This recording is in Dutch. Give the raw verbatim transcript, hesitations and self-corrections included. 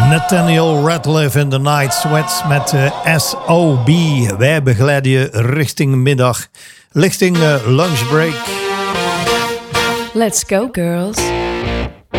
Nathaniel Rateliff in The Night Sweats met uh, S O B. Wij begeleiden je richting middag, richting uh, lunchbreak. Let's go, girls.